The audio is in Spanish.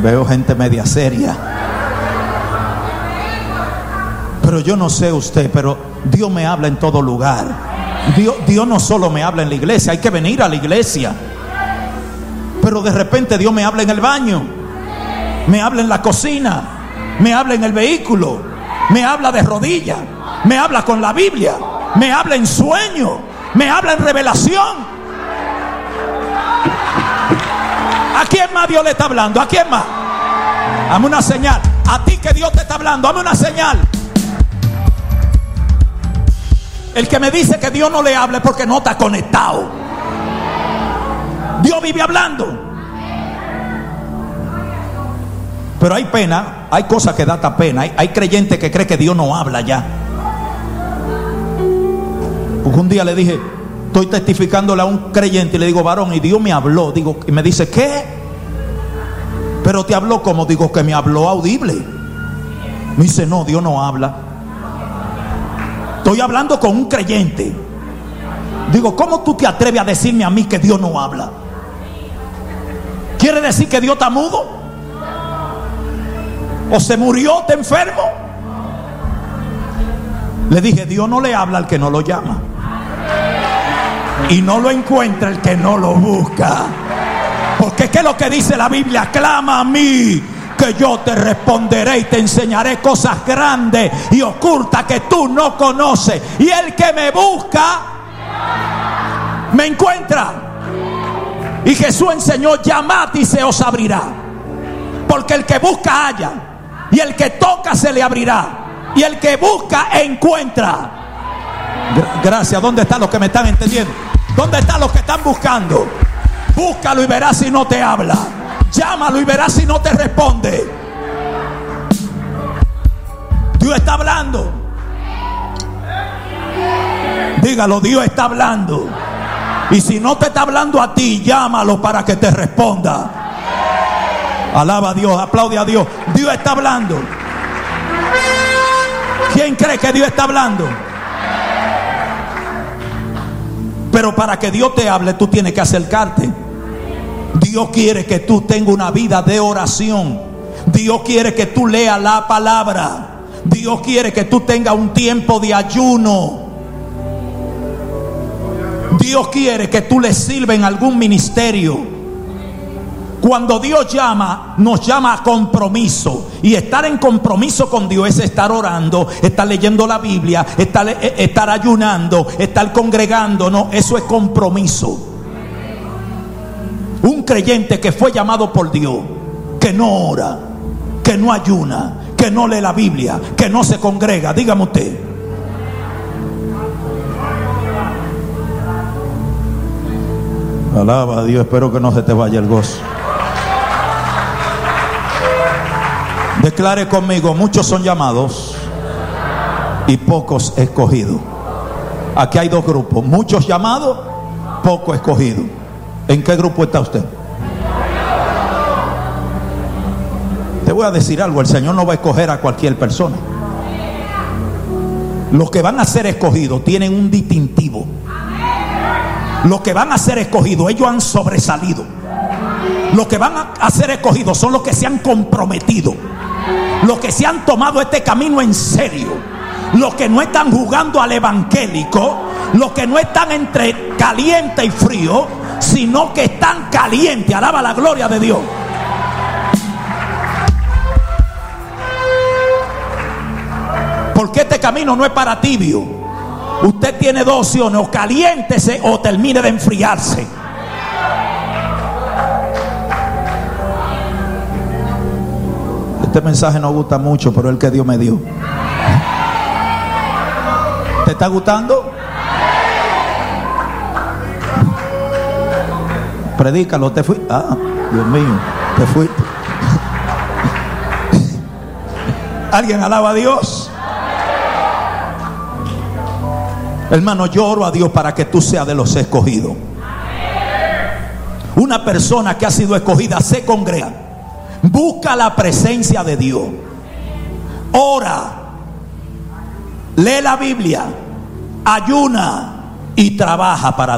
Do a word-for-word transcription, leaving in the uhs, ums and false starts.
Veo gente media seria. Pero yo no sé usted, pero Dios me habla en todo lugar. Dios, Dios no solo me habla en la iglesia, hay que venir a la iglesia. Pero de repente Dios me habla en el baño, me habla en la cocina, me habla en el vehículo, me habla de rodillas, me habla con la Biblia, me habla en sueño, me habla en revelación. ¿A quién más Dios le está hablando? ¿A quién más? Dame una señal. A ti que Dios te está hablando, dame una señal. El que me dice que Dios no le habla es porque no está conectado. Dios vive hablando. Pero hay pena, hay cosas que da hasta pena. Hay, hay creyentes que creen que Dios no habla ya. Porque un día le dije, estoy testificándole a un creyente y le digo, varón, y Dios me habló. Digo, y me dice, ¿qué? Pero te habló como, digo, que me habló audible. Me dice, no, Dios no habla. Estoy hablando con un creyente. Digo, ¿cómo tú te atreves a decirme a mí que Dios no habla? ¿Quiere decir que Dios está mudo? ¿O se murió, está enfermo? Le dije, Dios no le habla al que no lo llama, y no lo encuentra el que no lo busca. Porque ¿qué es lo que dice la Biblia? Clama a mí, que yo te responderé y te enseñaré cosas grandes y ocultas que tú no conoces. Y el que me busca, me encuentra. Y Jesús enseñó, llamad y se os abrirá. Porque el que busca halla, y el que toca se le abrirá, y el que busca encuentra. Gracias. ¿Dónde están los que me están entendiendo? ¿Dónde están los que están buscando? Búscalo y verás si no te habla. Llámalo y verás si no te responde. Dios está hablando. Dígalo, Dios está hablando. Y si no te está hablando a ti, llámalo para que te responda. Alaba a Dios, aplaude a Dios. Dios está hablando. ¿Quién cree que Dios está hablando? Pero para que Dios te hable, tú tienes que acercarte. Dios quiere que tú tengas una vida de oración. Dios quiere que tú leas la palabra. Dios quiere que tú tengas un tiempo de ayuno. Dios quiere que tú le sirvas en algún ministerio. Cuando Dios llama, nos llama a compromiso. Y estar en compromiso con Dios es estar orando, estar leyendo la Biblia, estar, estar ayunando, estar congregando. No, eso es compromiso. Un creyente que fue llamado por Dios, que no ora, que no ayuna, que no lee la Biblia, que no se congrega, dígame usted. Alaba a Dios, espero que no se te vaya el gozo. Declare conmigo, muchos son llamados y pocos escogidos. Aquí hay dos grupos, muchos llamados, pocos escogidos. ¿En qué grupo está usted? Te voy a decir algo, el Señor no va a escoger a cualquier persona. Los que van a ser escogidos tienen un distintivo. Los que van a ser escogidos, ellos han sobresalido. Los que van a ser escogidos son los que se han comprometido, los que se han tomado este camino en serio, los que no están jugando al evangélico, los que no están entre caliente y frío, sino que están calientes. Alaba la gloria de Dios. Porque este camino no es para tibio. Usted tiene dos opciones: o caliéntese o termine de enfriarse. Este mensaje no gusta mucho, pero es el que Dios me dio. ¿Te está gustando? Predícalo, te fui. Ah, Dios mío, te fui. ¿Alguien alaba a Dios? Hermano, yo oro a Dios para que tú seas de los escogidos. Una persona que ha sido escogida se congrega, busca la presencia de Dios, ora, lee la Biblia, ayuna y trabaja para Dios.